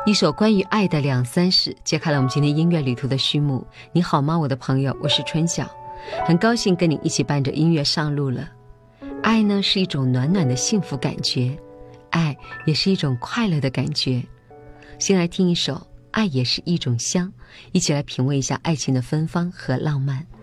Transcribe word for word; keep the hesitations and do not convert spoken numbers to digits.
一首关于爱的两三事，揭开了我们今天音乐旅途的序幕。你好吗，我的朋友，我是春晓，很高兴跟你一起伴着音乐上路了。爱呢，是一种暖暖的幸福感觉，爱也是一种快乐的感觉。先来听一首《爱也是一种香》，一起来品味一下爱情的芬芳和浪漫。